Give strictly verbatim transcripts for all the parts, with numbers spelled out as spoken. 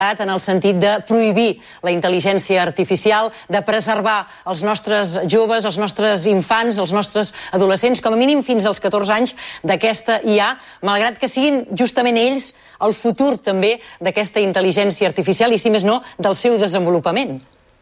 en el sentit de prohibir la intel·ligència artificial, de preservar els nostres joves, els nostres infants, els nostres adolescents, com a mínim fins als catorze anys d'aquesta I A, malgrat que siguin justament ells el futur també d'aquesta intel·ligència artificial i, si més no, del seu desenvolupament.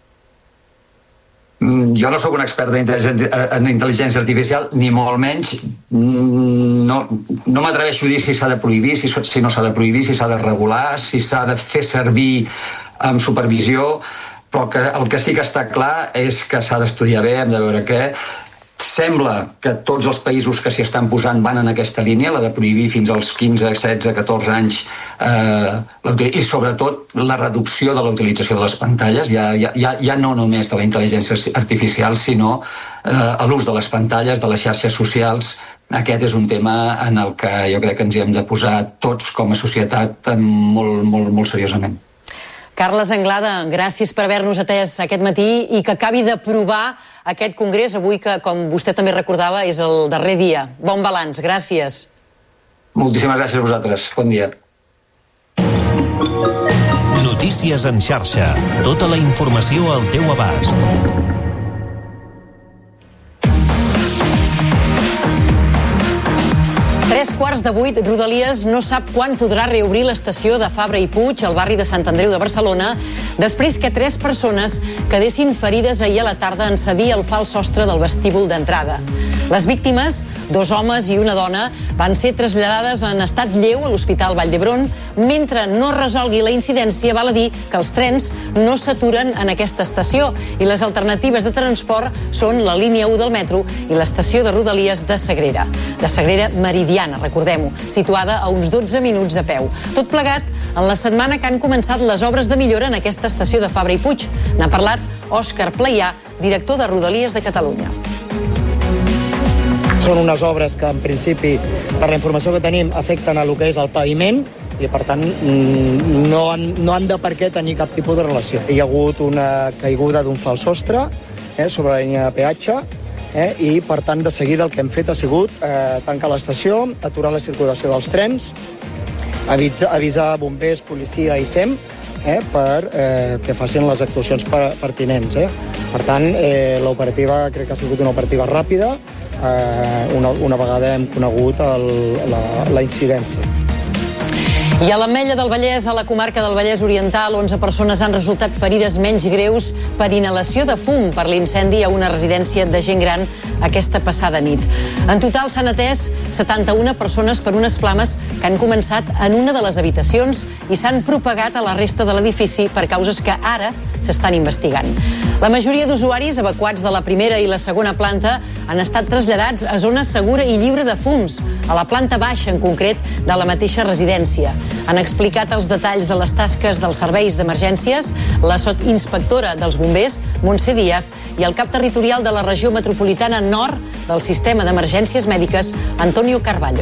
Jo no sóc un expert en intel·ligència artificial, ni molt menys. No, no m'atreveixo a dir si s'ha de prohibir, si, si no s'ha de prohibir, si s'ha de regular, si s'ha de fer servir amb supervisió, però que el que sí que està clar és que s'ha d'estudiar bé, hem de veure què. Sembla que tots els països que s'hi estan posant van en aquesta línia, la de prohibir fins als quinze, setze, catorze anys, eh, i sobretot la reducció de la utilització de les pantalles, ja, ja, ja no només de la intel·ligència artificial, sinó eh, l'ús de les pantalles, de les xarxes socials. Aquest és un tema en el que jo crec que ens hi hem de posar tots com a societat molt, molt, molt seriosament. Carles Anglada, gràcies per haver-nos atès aquest matí i que acabi d'aprovar aquest congrés avui que, com vostè també recordava, és el darrer dia. Bon balanç, gràcies. Moltíssimes gràcies a vosaltres. Bon dia. Notícies en xarxa. Tota la informació al teu abast. Tres quarts de vuit, Rodalies no sap quan podrà reobrir l'estació de Fabra i Puig, al barri de Sant Andreu de Barcelona, després que tres persones quedessin ferides ahir a la tarda en cedir el fals sostre del vestíbul d'entrada. Les víctimes, dos homes i una dona, van ser traslladades en estat lleu a l'Hospital Vall d'Hebron. Mentre no resolgui la incidència, val a dir que els trens no s'aturen en aquesta estació i les alternatives de transport són la línia u del metro i l'estació de Rodalies de Sagrera. De Sagrera Meridiana, recordem-ho, situada a uns dotze minuts a peu. Tot plegat en la setmana que han començat les obres de millora en aquesta estació de Fabra i Puig. N'ha parlat Òscar Playà, director de Rodalies de Catalunya. Són unes obres que, en principi, per la informació que tenim, afecten a lo que és el paviment i, per tant, no han, no han de per què tenir cap tipus de relació. Hi ha hagut una caiguda d'un fals sostre eh, sobre la línia de peatge eh, i, per tant, de seguida el que hem fet ha sigut eh, tancar l'estació, aturar la circulació dels trens, avisar, avisar bombers, policia i SEM eh, per eh, que facin les actuacions pertinents. Eh. Per tant, eh, l'operativa crec que ha sigut una operativa ràpida, eh, una, una vegada hem conegut el, la, la incidència. I a l'Ametlla del Vallès, a la comarca del Vallès Oriental, onze persones han resultat ferides menys greus per inhalació de fum per l'incendi a una residència de gent gran aquesta passada nit. En total s'han atès setanta-una persones per unes flames que han començat en una de les habitacions i s'han propagat a la resta de l'edifici per causes que ara s'estan investigant. La majoria d'usuaris evacuats de la primera i la segona planta han estat traslladats a zona segura i lliure de fums, a la planta baixa en concret de la mateixa residència. Han explicat els detalls de les tasques dels serveis d'emergències la sotsinspectora dels bombers, Montse Díaz, i el cap territorial de la regió metropolitana nord del sistema d'emergències mèdiques, Antonio Carballo.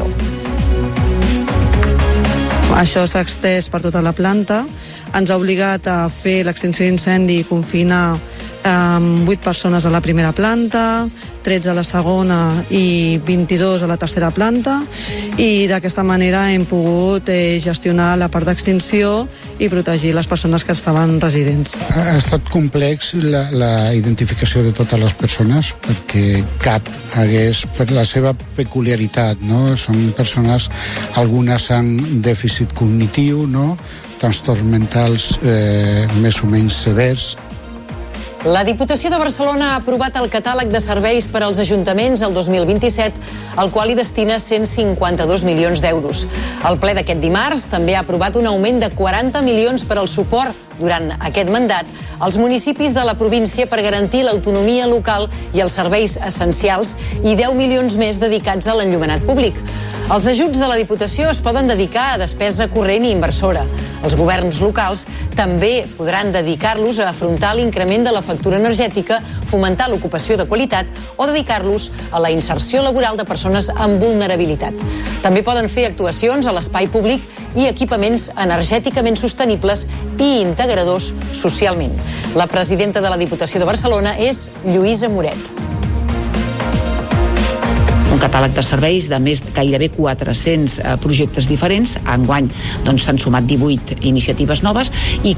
Això s'ha extès per tota la planta. Ens ha obligat a fer l'extinció d'incendi i confinar amb vuit persones a la primera planta, tretze a la segona i vint-i-dos a la tercera planta, i d'aquesta manera hem pogut eh, gestionar la part d'extinció i protegir les persones que estaven residents. Ha estat complex la, la identificació de totes les persones perquè cap hagués, per la seva peculiaritat, no? Són persones, algunes amb dèficit cognitiu, no? Trastorns mentals eh, més o menys severs. La Diputació de Barcelona ha aprovat el catàleg de serveis per als ajuntaments el dos mil vint-i-set, al qual hi destina cent cinquanta-dos milions d'euros. El ple d'aquest dimarts també ha aprovat un augment de quaranta milions per al suport durant aquest mandat als municipis de la província per garantir l'autonomia local i els serveis essencials i deu milions més dedicats a l'enllumenat públic. Els ajuts de la Diputació es poden dedicar a despesa corrent i inversora. Els governs locals també podran dedicar-los a afrontar l'increment de la factura energètica, fomentar l'ocupació de qualitat o dedicar-los a la inserció laboral de persones amb vulnerabilitat. També poden fer actuacions a l'espai públic i equipaments energèticament sostenibles i integradors socialment. La presidenta de la Diputació de Barcelona és Lluïsa Moret. un catàleg de serveis de més gairebé quatre-cents eh, projectes diferents. Enguany doncs, s'han sumat divuit iniciatives noves i